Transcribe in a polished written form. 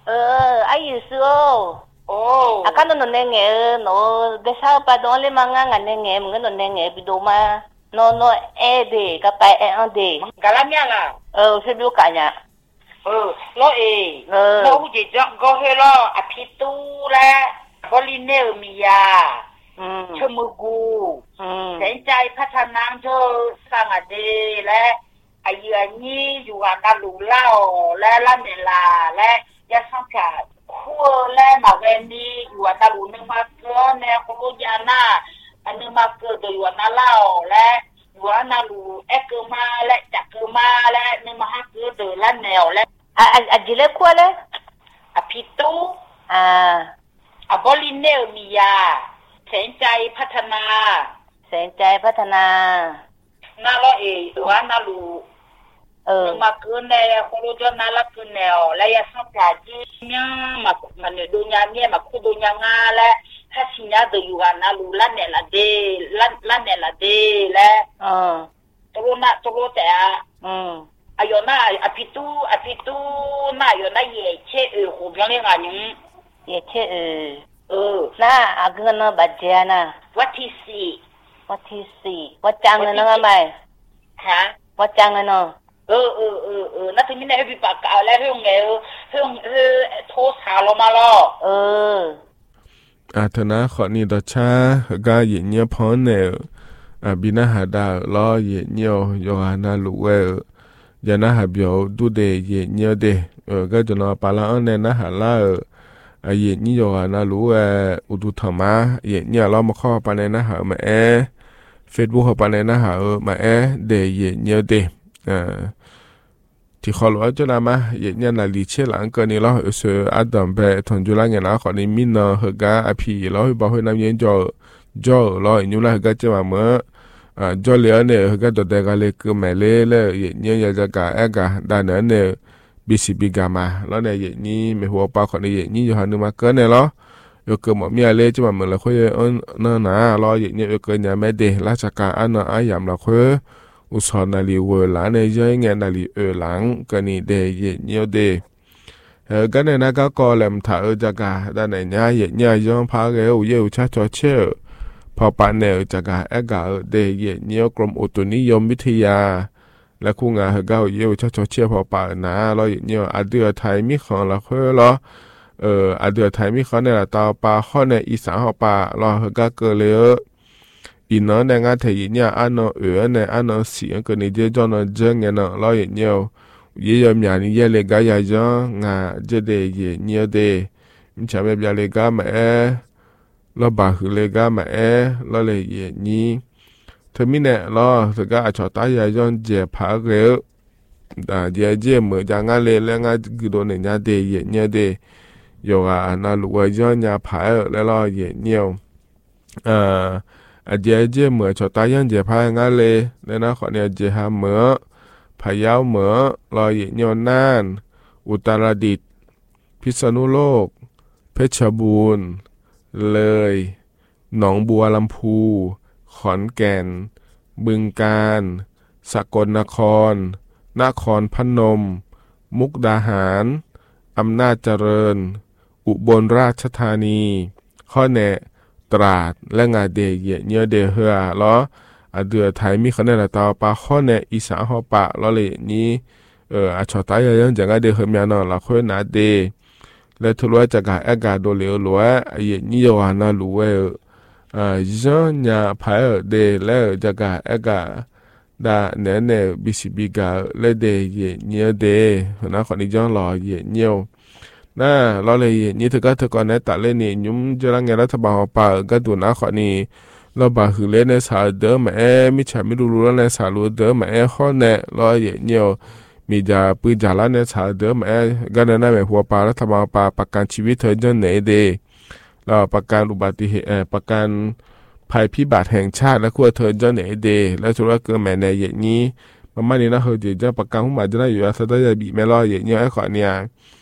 Ayu suo. Akan no nenge no desa pa don le manga nenge mga no nenge bidoma no de kapai de. Galamnya lah. Sebiu kanya. Lo lo uje jok go helo apitu la boline miya. Chemugu. Senjai patanang jo sangade le ayu ani juga nalu lao le la mela le ya sangka khua le ma vendi juga nalu nang makro ne ko jana anu makro do juga nalao le juga nalu ekema le cakema le ne mahakro do la neo le ajile kwa le apitu aboline miya senjai patana na lo juga nalu mà cứ này cô cho nó là cứ nèo lại xong cả chi nhá mà nếu đồ nhà nghe mà khu đồ nhà nga là hết xin nhá từ yuan na lu lan này là đê lan này là đê là tôi sẽ ayo na apitu na ayo na ye che hồ biang lên anh ye che na agana bajana what is what chang nó mày hả what chang nó 那对面那边把搞来用拖茶了嘛咯。 ธนาขอนี่ต่อชากาเยเนียพอเนบินาหาดาล้อเยเนียวยอนาลุเวยานาหาเบียวดูเดเยเนียเดก็จะนอปาลาอันเนนะหาลาเยเนียวยอนาลุเวอุดุธรรมะเยเนียล้อมาข้อปาเนนะหามาFacebook ปาเนนะหามาเดเยเนียเดที่ขอรู้ว่าจะนำมาอย่างนี้นาลีเชื่อหลังกันนี่เราเสืออัดดำไปทนจุฬาเงินแล้วขอนี้มินเนอร์เฮก้าอภิเราบอกให้นำเย็นจ่อเราอย่างนี้เราเฮก้าจะมาเมื่อจ่อเหลือเนี่ยเฮก้าตัวเด็กก็เลยคือแม่เล่เลยอย่างนี้อยากจะกะกะด้านนั้นเนี่ยBCBกามาแล้วเนี่ยอย่างนี้ไม่หัวปลาขอนี้อย่างนี้อยู่หันนึงมาเกินเนี่ยเราอยู่เกิดหมดมีอะไรจะมาเมื่อเราคุยนั่นนะเราอย่างนี้อยู่เกิดอย่างไม่เดราชการอันนั้นยามเราคุยอุศนาลีเวลาในใจเงี้ยนาลีหลังกันนี่เดย์เยี่ยเดกันในนักก็เล่มถ่ายจากการด้านในเนี้ยเยี่ยย้อนพาเกลเยี่ยชัดเชื่อพอปานเนอจากการกาเดย์เยี่ยกรมอุตุนิยมวิทยาและคู่งานเก่าเยี่ยชัดเชื่อพอปานนะเราเยี่ยอเดือไทยมีของเราเคยล้ออเดือไทยมีของในตาปลาข้อในอีสานหอปลาเราเก่าเกลืออีน้องในงานที่เนี่ยอันนั้นในอันนั้นเสียงก็นี่เจ้าหน้าเจ้าเงี้ยนะเราอย่างเงี้ยยี่ยมอย่างนี้เลยก็ยังจะงาจะได้ยังเงี้ยได้มิใช่แบบอย่างเลยก็มาเราบาคือเลยก็มาเราเลยอย่างนี้ถ้ามีเนี่ยเราถ้าก็อาจจะตายยังเจ็บพักเร็วแต่เดี๋ยวเจ็บเหมือนจะงานเลยแล้วงานคือโดนเนี่ยได้อย่างเงี้ยได้อยู่อ่ะน่ารู้ว่าจะเนี่ยพักแล้วเราอย่างเงี้ยเจเหมือชดตายังเจพายงานเลยแล้วนะขอเนี่ยเจหาเหมือพะเยาเหมือลอยยนน่านอุตรดิตถ์พิษณุโลกเพชรบูรณ์เลยหนองบัวลำพูขอนแก่นบึงกาฬสกลนครนครพนมมุกดาหารอำนาจเจริญอุบลราชธานีข้อแนะตราดและงาเดยเนื้อเดเฮือล้อเดือไทยมีคะแนนต่อปลาข้อในอีสานหอปะล้อเลยนี้อาชอตายยังจะงาเดเฮือมีนอละค่อยนาเดและทุลัวจะกะกาโดเหลวลัวนี่ยานาลัวยังญาพายเดแล้วจะกะกาดาเนเนBCBกาและเดเนื้อเดนะคนนี้จังรอเนื้อน่าเราเลยนี่ถือก็ถือก่อนเนี่ยตัดเลยนี่ยุ่งจะรังเงรัฐบาลป่าก็ดูนะขอนี่เราบาคือเล่นในสายเดิมแม่มิใช่ไม่รู้แล้วในสายรู้เดิมแม่ข้อเนี่ยเราเนี่ยมีจะปืนจ่าละในสายเดิมแม่ก็นั่นแหละหัวป่ารัฐบาลป่าประกันชีวิตเธอจะไหนเดเราประกันอุบัติเหตุประกันภัยพิบัติแห่งชาติและขั้วเธอจะไหนเดและสุดแล้วเกิดแม่ในอย่างนี้ประมาณนี้นะเฮอจะประกันหุ้มอาจจะได้อยู่อาศัยได้บีแม่รออย่างนี้ไอ้ขอเนี่ย